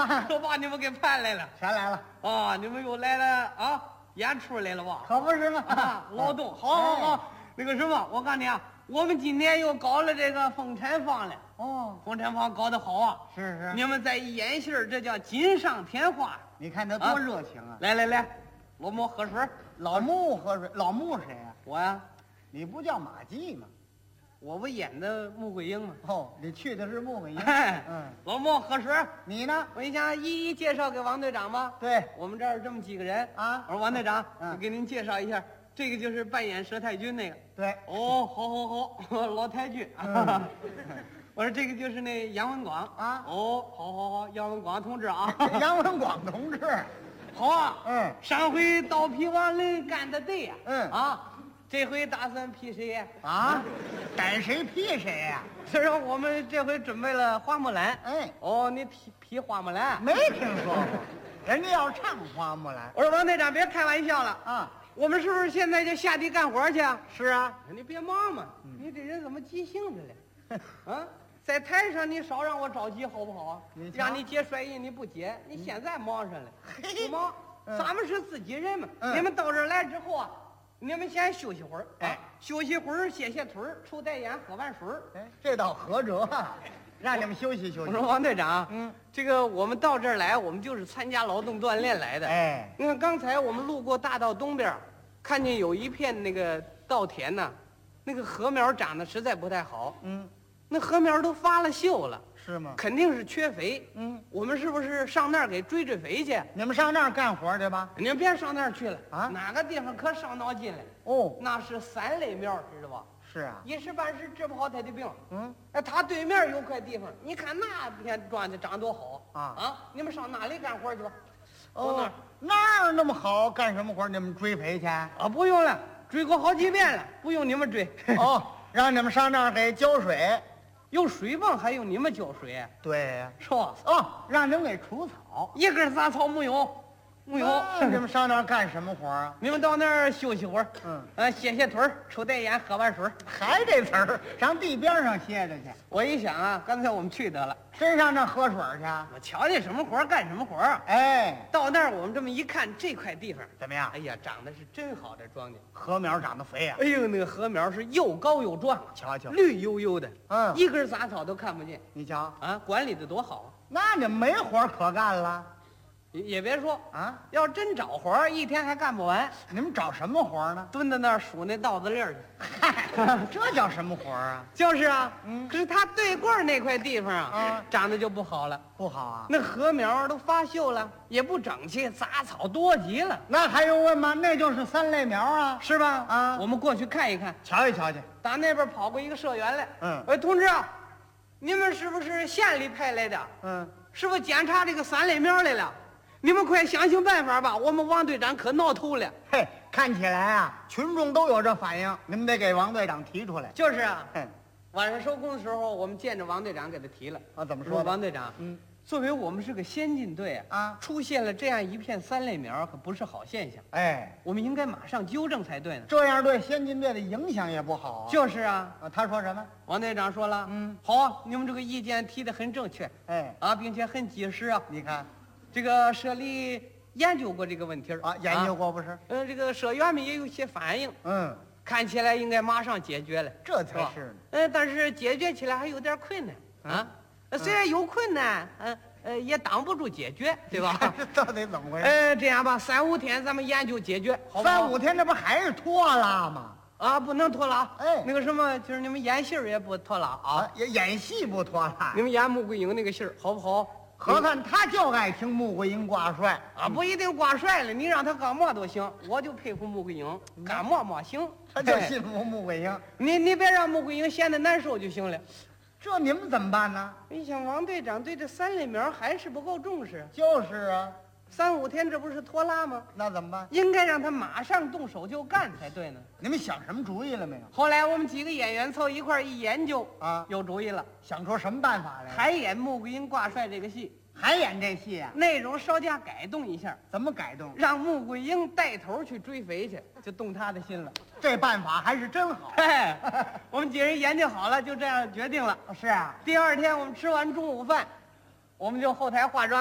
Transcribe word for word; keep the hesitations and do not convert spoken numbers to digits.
啊， 都把你们给盼来了。 全来了， 啊，你们又来了啊，演出来了吧？ 可不是吗？ 啊，劳动，好好好。那个什么，我告诉你啊，我们今年又搞了这个风产坊了。 哦， 风产坊搞得好啊！ 是是， 你们再一演戏儿，这叫锦上添花。 你看他多热情啊！ 来来来，老莫喝水。 老穆喝水，老穆谁呀？ 我呀， 你不叫马季吗？ 我不演的穆桂英吗？ 哦，你去的是穆桂英。 嗯，老莫喝水。 你呢？ 我你想一一介绍给王队长吧。 对， 我们这儿这么几个人啊。 我说王队长， 嗯我给您介绍一下，这个就是扮演佘太君那个。 对。 哦，好好好，老太君。 嗯我说这个就是那杨文广啊。 哦，好好好，杨文广同志啊。 杨文广同志。 好啊。 嗯。 上回刀劈王林干的对呀。 嗯。 啊。这回打算劈谁呀？ 啊，逮谁劈谁呀？ 是说我们这回准备了花木兰。 哎， 哦，你劈劈花木兰？ 没听说过，人家要唱花木兰。 我说王队长，别开玩笑了啊！ 我们是不是现在就下地干活去啊？ 是啊， 你别忙嘛， 嗯、 你这人怎么急性子了？啊，在台上你少让我着急好不好啊？ 你让你接摔印你不接，你现在忙上了，不忙。 嗯、 咱们是自己人嘛， 嗯、 你们到这儿来之后啊。你们先休息会儿， 哎， 啊、休息会儿，歇歇腿儿，抽袋烟，喝完水儿。 哎，这倒合辙，让你们休息休息。 我说王队长， 嗯， 这个我们到这儿来，我们就是参加劳动锻炼来的。 哎， 你看刚才我们路过大道东边，看见有一片那个稻田呢，那个禾苗长得实在不太好。 嗯， 那禾苗都发了锈了。 是吗？ 肯定是缺肥。 嗯， 我们是不是上那儿给追追肥去？ 你们上那儿干活去吧。 你们别上那儿去了啊！ 哪个地方可伤脑筋了？ 哦， 那是三类苗，知道吧？ 是啊， 一时半时治不好他的病。 嗯， 哎，他对面有块地方，你看那片庄稼长多好啊啊！你们上那里干活去吧。 哦，那儿那么好，干什么活？你们追肥去？ 啊，不用了，追过好几遍了，不用你们追。 哦，让你们上那儿给浇水。 有水泵还用你们浇水？ 对呀， 是吧？ 哦，让你们给除草， 一根杂草没有，没有。 你们上那儿干什么活啊？ 你们到那儿休息会儿， 嗯， 啊，歇歇腿儿，抽袋烟，喝完水。 还这词儿，上地边上歇着去。 我一想啊，刚才我们去得了， 真上那喝水去？ 我瞧见什么活干什么活啊！ 哎， 到那儿我们这么一看，这块地方怎么样？ 哎呀，长得是真好，这庄稼禾苗长得肥呀、 哎呦，那个禾苗是又高又壮， 瞧瞧， 绿油油的， 嗯， 一根杂草都看不见。 你瞧啊，管理的多好。 那你没活可干了也也别说啊， 要真找活儿，一天还干不完。 你们找什么活呢？ 蹲在那儿数那稻子粒儿去。 嗨，这叫什么活啊？ 就是啊， 嗯， 可是他对过儿那块地方啊， 啊， 长得就不好了， 不好啊。 那禾苗都发锈了，也不整齐，杂草多极了。 那还用问吗？那就是三类苗啊， 是吧？ 啊， 我们过去看一看， 瞧一瞧去。 打那边跑过一个社员来， 嗯， 哎，同志啊，你们是不是县里派来的？ 嗯， 是不是检查这个三类苗来了？你们快想想办法吧！我们王队长可闹头了。 嘿，看起来啊，群众都有这反应，你们得给王队长提出来。 就是啊， 哼， 晚上收工的时候，我们见着王队长给他提了。 啊，怎么说说？ 王队长， 嗯， 作为我们是个先进队啊， 啊， 出现了这样一片三类苗，可不是好现象。 哎， 我们应该马上纠正才对呢。 这样对先进队的影响也不好、啊。 就是啊， 啊，他说什么？ 王队长说了， 嗯， 好啊，你们这个意见提得很正确， 哎， 啊，并且很及时啊。 你看， 这个社里研究过这个问题啊，研究过不是？ 嗯、呃，这个社员们也有些反应， 嗯， 看起来应该马上解决了， 这才是呢。 嗯、呃，但是解决起来还有点困难啊。嗯、虽然有困难，嗯呃，也挡不住解决，对吧？ 这到底怎么回事？ 呃，这样吧，三五天咱们研究解决，好不好？ 三五天，这不还是拖拉吗？ 啊，不能拖拉。 哎， 那个什么，就是你们演戏儿也不拖拉啊， 也演戏不拖拉。 你们演穆桂英那个戏儿好不好？ 可看他就爱听穆桂英挂帅啊，不一定挂帅了，你让他干嘛都行，我就佩服穆桂英，干嘛嘛行， 他就信服穆桂英。 你你别让穆桂英闲得难受就行了。 这你们怎么办呢？ 你想王队长对这三类苗还是不够重视， 就是啊， 三五天这不是拖拉吗？ 那怎么办？ 应该让他马上动手就干才对呢。 你们想什么主意了没有？ 后来我们几个演员凑一块儿一研究啊， 有主意了， 想出什么办法来？ 还演穆桂英挂帅这个戏。 还演这戏啊？ 内容稍加改动一下， 怎么改动？ 让穆桂英带头去追肥去，就动他的心了。 这办法还是真好。 哎，我们几人研究好了，就这样决定了。 是啊， 第二天我们吃完中午饭，我们就后台化妆。